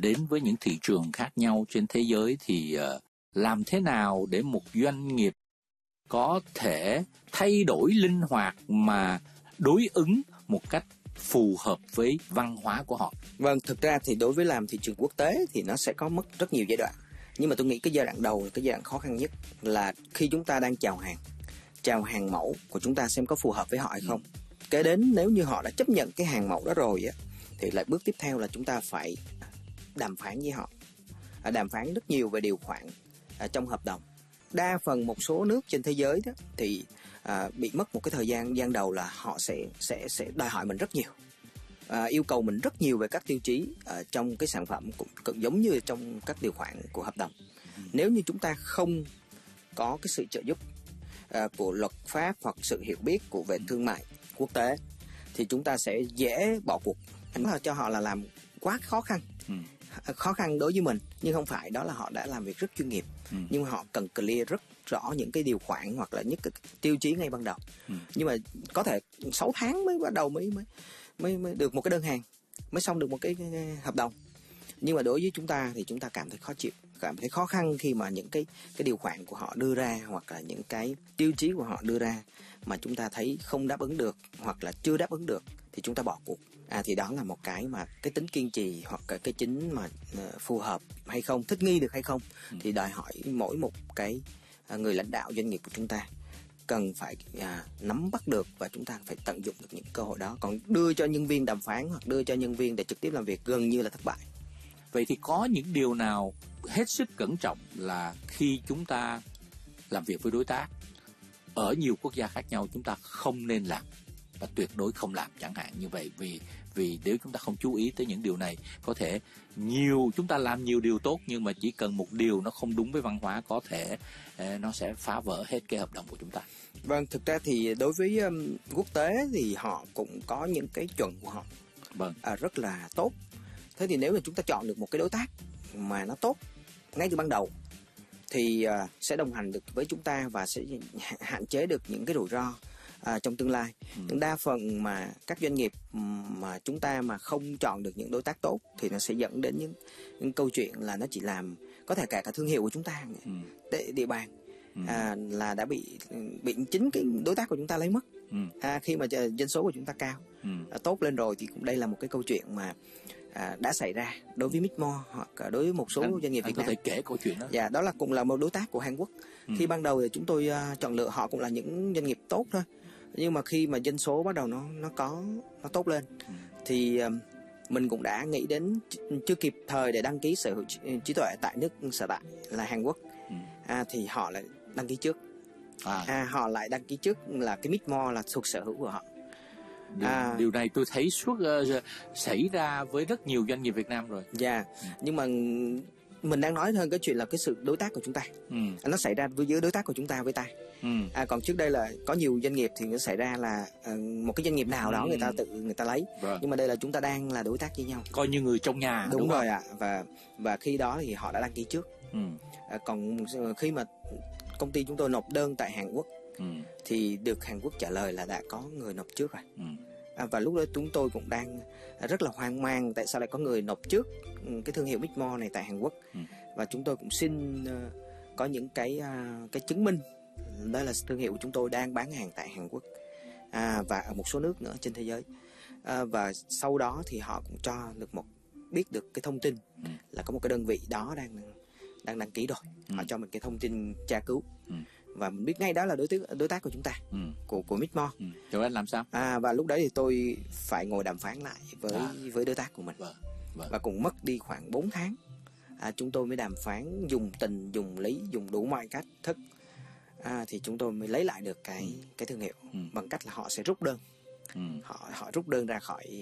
đến với những thị trường khác nhau trên thế giới thì làm thế nào để một doanh nghiệp có thể thay đổi linh hoạt mà đối ứng một cách phù hợp với văn hóa của họ? Vâng, thực ra thì đối với làm thị trường quốc tế thì nó sẽ có mất rất nhiều giai đoạn. Nhưng mà tôi nghĩ cái giai đoạn đầu là cái giai đoạn khó khăn nhất, là khi chúng ta đang chào hàng mẫu của chúng ta xem có phù hợp với họ hay không. Kế đến nếu như họ đã chấp nhận cái hàng mẫu đó rồi á, thì lại bước tiếp theo là chúng ta phải đàm phán với họ, đàm phán rất nhiều về điều khoản trong hợp đồng. Đa phần một số nước trên thế giới đó thì bị mất một cái thời gian đầu là họ sẽ đòi hỏi mình rất nhiều, yêu cầu mình rất nhiều về các tiêu chí trong cái sản phẩm, cũng giống như trong các điều khoản của hợp đồng. Nếu như chúng ta không có cái sự trợ giúp của luật pháp hoặc sự hiểu biết về thương mại quốc tế thì chúng ta sẽ dễ bỏ cuộc. Cho họ là làm quá khó khăn. Khó khăn đối với mình, nhưng không phải, đó là họ đã làm việc rất chuyên nghiệp. Nhưng mà họ cần clear rất rõ những cái điều khoản hoặc là những cái tiêu chí ngay ban đầu. Nhưng mà có thể 6 tháng mới bắt đầu mới được một cái đơn hàng, mới xong được một cái hợp đồng. Nhưng mà đối với chúng ta thì chúng ta cảm thấy khó chịu, cảm thấy khó khăn khi mà những cái điều khoản của họ đưa ra hoặc là những cái tiêu chí của họ đưa ra mà chúng ta thấy không đáp ứng được hoặc là chưa đáp ứng được thì chúng ta bỏ cuộc. Thì đó là một cái mà cái tính kiên trì hoặc cái chính mà phù hợp hay không, thích nghi được hay không thì đòi hỏi mỗi một cái người lãnh đạo doanh nghiệp của chúng ta cần phải nắm bắt được, và chúng ta phải tận dụng được những cơ hội đó. Còn đưa cho nhân viên đàm phán hoặc đưa cho nhân viên để trực tiếp làm việc gần như là thất bại. Vậy thì có những điều nào hết sức cẩn trọng là khi chúng ta làm việc với đối tác ở nhiều quốc gia khác nhau chúng ta không nên làm và tuyệt đối không làm, chẳng hạn như vậy? Vì nếu chúng ta không chú ý tới những điều này, có thể chúng ta làm nhiều điều tốt nhưng mà chỉ cần một điều nó không đúng với văn hóa, có thể nó sẽ phá vỡ hết cái hợp đồng của chúng ta. Vâng, thực ra thì đối với quốc tế thì họ cũng có những cái chuẩn của họ rất là tốt. Thế thì nếu mà chúng ta chọn được một cái đối tác mà nó tốt ngay từ ban đầu thì sẽ đồng hành được với chúng ta và sẽ hạn chế được những cái rủi ro trong tương lai. Đa phần mà các doanh nghiệp mà chúng ta mà không chọn được những đối tác tốt thì nó sẽ dẫn đến những câu chuyện là nó chỉ làm, có thể cả thương hiệu của chúng ta, địa bàn là đã bị chính cái đối tác của chúng ta lấy mất. Khi mà doanh số của chúng ta cao, tốt lên rồi thì cũng đây là một cái câu chuyện mà đã xảy ra đối với Mixmore hoặc đối với một số doanh nghiệp Việt Nam. Có thể kể câu chuyện đó. Dạ, đó là cũng là một đối tác của Hàn Quốc. Khi ban đầu thì chúng tôi chọn lựa họ cũng là những doanh nghiệp tốt thôi, nhưng mà khi mà doanh số bắt đầu nó tốt lên thì mình cũng đã nghĩ đến chưa kịp thời để đăng ký sở hữu trí tuệ tại nước sở tại là Hàn Quốc. Thì họ lại đăng ký trước. Họ lại đăng ký trước là cái Mixmore là thuộc sở hữu của họ. Điều này tôi thấy xảy ra với rất nhiều doanh nghiệp Việt Nam rồi. Nhưng mà mình đang nói hơn cái chuyện là cái sự đối tác của chúng ta. Nó xảy ra giữa đối tác của chúng ta với ta. Còn trước đây là có nhiều doanh nghiệp thì nó xảy ra là một cái doanh nghiệp nào đó người ta lấy. Nhưng mà đây là chúng ta đang là đối tác với nhau, coi như người trong nhà. Đúng rồi ạ. Và khi đó thì họ đã đăng ký trước. Còn khi mà công ty chúng tôi nộp đơn tại Hàn Quốc thì được Hàn Quốc trả lời là đã có người nộp trước rồi. Và lúc đó chúng tôi cũng đang rất là hoang mang tại sao lại có người nộp trước cái thương hiệu Mixmore này tại Hàn Quốc. Và chúng tôi cũng xin có những cái chứng minh đó là thương hiệu của chúng tôi đang bán hàng tại Hàn Quốc và ở một số nước nữa trên thế giới. Và sau đó thì họ cũng cho được biết được cái thông tin là có một cái đơn vị đó đang đăng ký rồi. Họ cho mình cái thông tin tra cứu. Và mình biết ngay đó là đối tác của chúng ta, của Mixmore. Rồi anh làm sao? Và lúc đấy thì tôi phải ngồi đàm phán lại với đối tác của mình. Và cũng mất đi khoảng 4 tháng. Chúng tôi mới đàm phán dùng tình, dùng lý, dùng đủ mọi cách thức. Thì chúng tôi mới lấy lại được cái thương hiệu bằng cách là họ sẽ rút đơn. Họ rút đơn ra khỏi,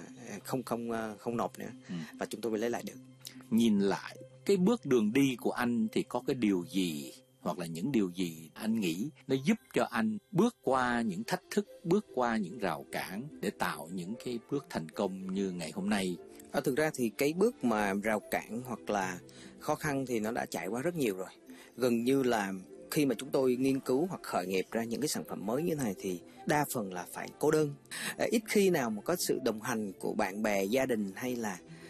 không nộp nữa. Và chúng tôi mới lấy lại được. Nhìn lại cái bước đường đi của anh thì có cái điều gì hoặc là những điều gì anh nghĩ nó giúp cho anh bước qua những thách thức, bước qua những rào cản để tạo những cái bước thành công như ngày hôm nay? Thực ra thì cái bước mà rào cản hoặc là khó khăn thì nó đã trải qua rất nhiều rồi. Gần như là khi mà chúng tôi nghiên cứu hoặc khởi nghiệp ra những cái sản phẩm mới như thế này thì đa phần là phải cô đơn. Ít khi nào mà có sự đồng hành của bạn bè, gia đình hay là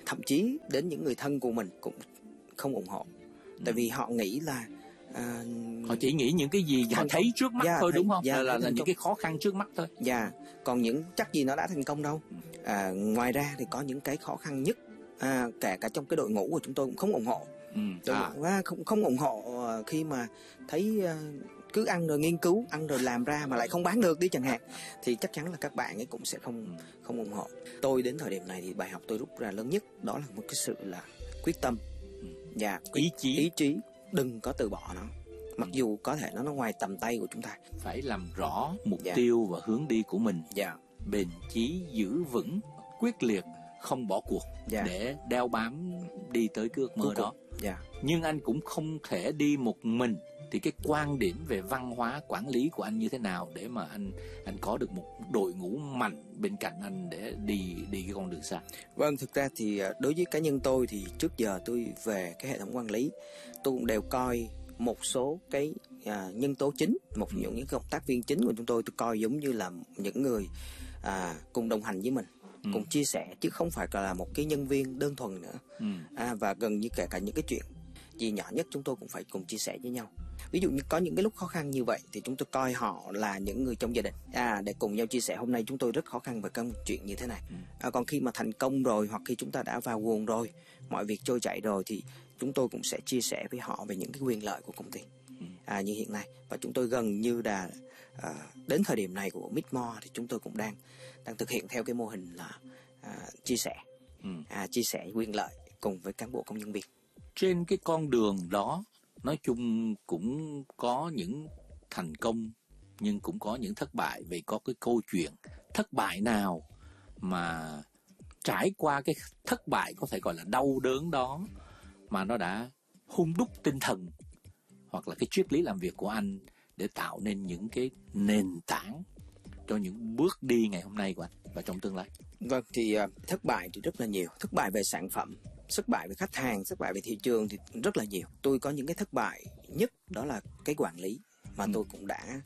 thậm chí đến những người thân của mình cũng không ủng hộ. Tại vì họ nghĩ là họ chỉ nghĩ những cái gì họ thấy trước mắt thôi, đúng không? Là những cái khó khăn trước mắt thôi. Còn những chắc gì nó đã thành công đâu. Ngoài ra thì có những cái khó khăn nhất, kể cả trong cái đội ngũ của chúng tôi cũng không ủng hộ. Không ủng hộ khi mà thấy cứ ăn rồi nghiên cứu, ăn rồi làm ra mà lại không bán được đi chẳng hạn, thì chắc chắn là các bạn ấy cũng sẽ không ủng hộ. Tôi đến thời điểm này thì bài học tôi rút ra lớn nhất đó là một cái sự là quyết tâm và ý chí, đừng có từ bỏ nó. Mặc dù có thể nó ngoài tầm tay của chúng ta. Phải làm rõ mục tiêu và hướng đi của mình. Bền chí, giữ vững, quyết liệt, không bỏ cuộc để đeo bám đi tới cái ước mơ đó. Nhưng anh cũng không thể đi một mình. Thì cái quan điểm về văn hóa quản lý của anh như thế nào để mà anh có được một đội ngũ mạnh bên cạnh anh để đi cái con đường xa? Vâng, thực ra thì đối với cá nhân tôi thì trước giờ tôi về cái hệ thống quản lý, tôi cũng đều coi một số cái nhân tố chính, những cái cộng tác viên chính của chúng tôi coi giống như là những người cùng đồng hành với mình, cùng chia sẻ, chứ không phải là một cái nhân viên đơn thuần nữa. Và gần như kể cả những cái chuyện gì nhỏ nhất chúng tôi cũng phải cùng chia sẻ với nhau. Ví dụ như có những cái lúc khó khăn như vậy thì chúng tôi coi họ là những người trong gia đình, để cùng nhau chia sẻ hôm nay chúng tôi rất khó khăn về cái chuyện như thế này. Còn khi mà thành công rồi, hoặc khi chúng ta đã vào guồng rồi, mọi việc trôi chảy rồi, thì chúng tôi cũng sẽ chia sẻ với họ về những cái quyền lợi của công ty như hiện nay. Và chúng tôi gần như là đến thời điểm này của Midmore thì chúng tôi cũng đang thực hiện theo cái mô hình là chia sẻ quyền lợi cùng với cán bộ công nhân viên. Trên cái con đường đó, nói chung cũng có những thành công nhưng cũng có những thất bại. Vậy có cái câu chuyện thất bại nào mà trải qua cái thất bại có thể gọi là đau đớn đó mà nó đã hun đúc tinh thần hoặc là cái triết lý làm việc của anh để tạo nên những cái nền tảng cho những bước đi ngày hôm nay của anh và trong tương lai? Vâng, thì thất bại thì rất là nhiều. Thất bại về sản phẩm, thất bại về khách hàng, thất bại về thị trường thì rất là nhiều. Tôi có những cái thất bại nhất đó là cái quản lý mà tôi cũng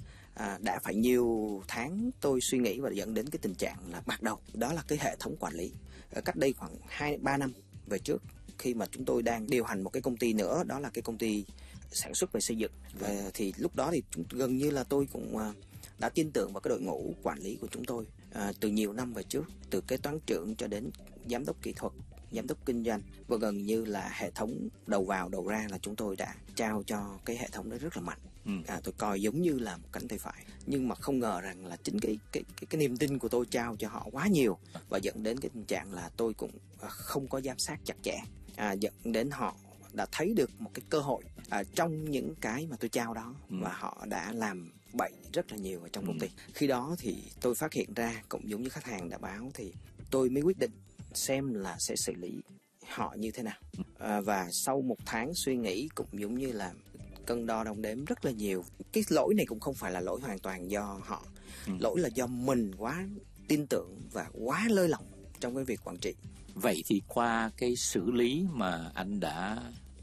đã phải nhiều tháng tôi suy nghĩ và dẫn đến cái tình trạng là bạc đầu. Đó là cái hệ thống quản lý. Cách đây khoảng 2-3 năm về trước, khi mà chúng tôi đang điều hành một cái công ty nữa, đó là cái công ty sản xuất về xây dựng. Thì lúc đó thì gần như là tôi cũng đã tin tưởng vào cái đội ngũ quản lý của chúng tôi từ nhiều năm về trước, từ kế toán trưởng cho đến giám đốc kỹ thuật, giám đốc kinh doanh, và gần như là hệ thống đầu vào đầu ra là chúng tôi đã trao cho cái hệ thống đó rất là mạnh. Tôi coi giống như là một cánh tay phải, nhưng mà không ngờ rằng là chính cái niềm tin của tôi trao cho họ quá nhiều và dẫn đến cái tình trạng là tôi cũng không có giám sát chặt chẽ, dẫn đến họ đã thấy được một cái cơ hội trong những cái mà tôi trao đó, và họ đã làm bậy rất là nhiều ở trong công ty. Khi đó thì tôi phát hiện ra, cũng giống như khách hàng đã báo, thì tôi mới quyết định xem là sẽ xử lý họ như thế nào. Và sau một tháng suy nghĩ, cũng giống như là cân đo đong đếm rất là nhiều, cái lỗi này cũng không phải là lỗi hoàn toàn do họ, lỗi là do mình quá tin tưởng và quá lơi lỏng trong cái việc quản trị. Vậy thì qua cái xử lý mà anh đã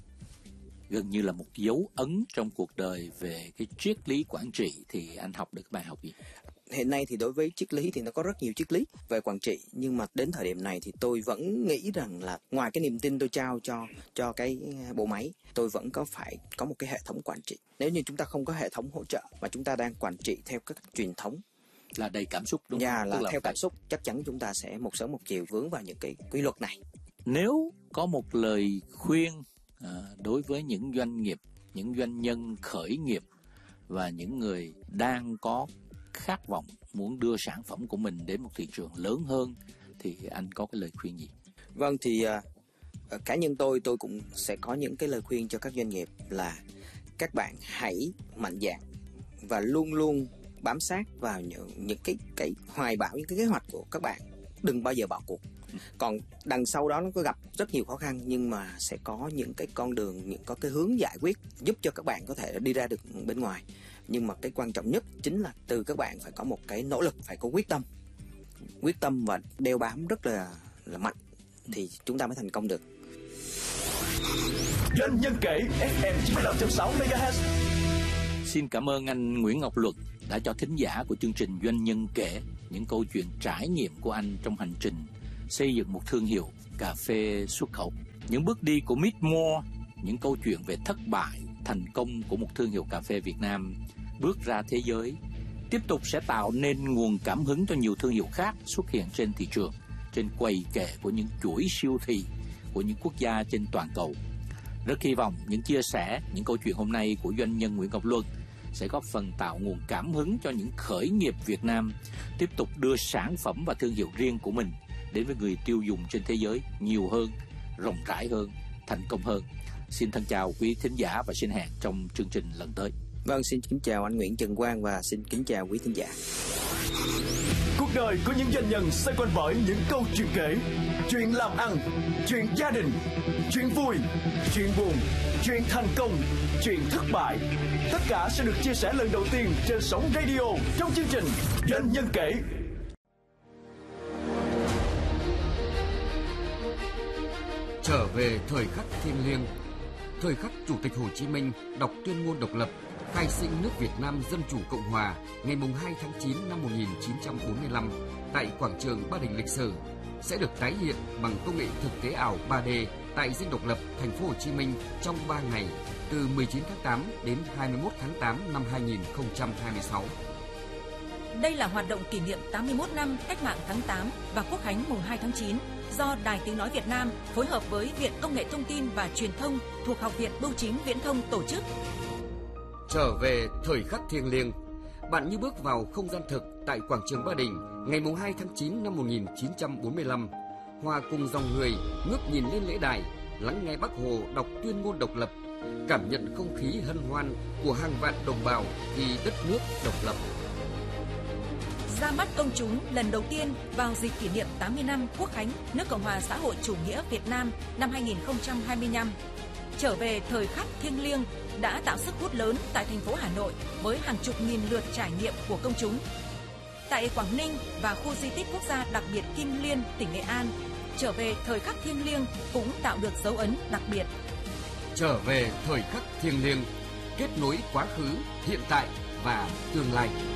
gần như là một dấu ấn trong cuộc đời về cái triết lý quản trị, thì anh học được cái bài học gì? Hiện nay thì đối với triết lý thì nó có rất nhiều triết lý về quản trị, nhưng mà đến thời điểm này thì tôi vẫn nghĩ rằng là ngoài cái niềm tin tôi trao cho cái bộ máy, tôi vẫn phải có một cái hệ thống quản trị. Nếu như chúng ta không có hệ thống hỗ trợ mà chúng ta đang quản trị theo các truyền thống là đầy cảm xúc, đúng không? Là theo cảm xúc, chắc chắn chúng ta sẽ một sớm một chiều vướng vào những cái quy luật này. Nếu có một lời khuyên đối với những doanh nghiệp, những doanh nhân khởi nghiệp và những người đang có khát vọng muốn đưa sản phẩm của mình đến một thị trường lớn hơn, thì anh có cái lời khuyên gì? Vâng, thì cá nhân tôi cũng sẽ có những cái lời khuyên cho các doanh nghiệp là các bạn hãy mạnh dạn và luôn luôn bám sát vào những cái hoài bão, những cái kế hoạch của các bạn, đừng bao giờ bỏ cuộc. Còn đằng sau đó nó có gặp rất nhiều khó khăn, nhưng mà sẽ có những cái con đường, có cái hướng giải quyết giúp cho các bạn có thể đi ra được bên ngoài. Nhưng mà cái quan trọng nhất chính là từ các bạn phải có một cái nỗ lực, phải có quyết tâm và đeo bám rất là mạnh, thì chúng ta mới thành công được. Doanh nhân kể FM 95.6 MHz. Xin cảm ơn anh Nguyễn Ngọc Luật đã cho thính giả của chương trình Doanh nhân kể những câu chuyện trải nghiệm của anh trong hành trình xây dựng một thương hiệu cà phê xuất khẩu. Những bước đi của Meadmore, những câu chuyện về thất bại, thành công của một thương hiệu cà phê Việt Nam bước ra thế giới, tiếp tục sẽ tạo nên nguồn cảm hứng cho nhiều thương hiệu khác xuất hiện trên thị trường, trên quầy kệ của những chuỗi siêu thị của những quốc gia trên toàn cầu. Rất hy vọng những chia sẻ, những câu chuyện hôm nay của doanh nhân Nguyễn Ngọc Luân sẽ góp phần tạo nguồn cảm hứng cho những khởi nghiệp Việt Nam tiếp tục đưa sản phẩm và thương hiệu riêng của mình đến với người tiêu dùng trên thế giới nhiều hơn, rộng rãi hơn, thành công hơn. Xin thân chào quý thính giả và xin hẹn trong chương trình lần tới. Vâng, xin kính chào anh Nguyễn Trần Quang và xin kính chào quý thính giả. Cuộc đời của những doanh nhân xoay quanh bởi những câu chuyện kể, chuyện làm ăn, chuyện gia đình, chuyện vui, chuyện buồn, chuyện thành công, chuyện thất bại. Tất cả sẽ được chia sẻ lần đầu tiên trên sóng radio trong chương trình Doanh nhân kể. Trở về thời khắc thiêng liêng, thời khắc Chủ tịch Hồ Chí Minh đọc tuyên ngôn độc lập, khai sinh nước Việt Nam Dân Chủ Cộng Hòa ngày 2 tháng 9 năm 1945 tại quảng trường Ba Đình lịch sử sẽ được tái hiện bằng công nghệ thực tế ảo 3D tại Dinh Độc Lập, thành phố Hồ Chí Minh trong 3 ngày từ 19 tháng 8 đến 21 tháng 8 năm 2026. Đây là hoạt động kỷ niệm 81 năm Cách mạng tháng 8 và Quốc khánh mùng 2 tháng 9 do Đài Tiếng nói Việt Nam phối hợp với Viện Công nghệ Thông tin và Truyền thông thuộc Học viện Bưu chính Viễn thông tổ chức. Trở về thời khắc thiêng liêng, bạn như bước vào không gian thực tại quảng trường Ba Đình ngày 2 tháng 9 năm 1945, hòa cùng dòng người ngước nhìn lên lễ đài, lắng nghe Bác Hồ đọc tuyên ngôn độc lập, cảm nhận không khí hân hoan của hàng vạn đồng bào vì đất nước độc lập. Ra mắt công chúng lần đầu tiên vào dịp kỷ niệm 80 năm Quốc khánh nước Cộng hòa xã hội chủ nghĩa Việt Nam năm 2025. Trở về thời khắc thiêng liêng đã tạo sức hút lớn tại thành phố Hà Nội với hàng chục nghìn lượt trải nghiệm của công chúng. Tại Quảng Ninh và khu di tích quốc gia đặc biệt Kim Liên, tỉnh Nghệ An, trở về thời khắc thiêng liêng cũng tạo được dấu ấn đặc biệt. Trở về thời khắc thiêng liêng, kết nối quá khứ, hiện tại và tương lai.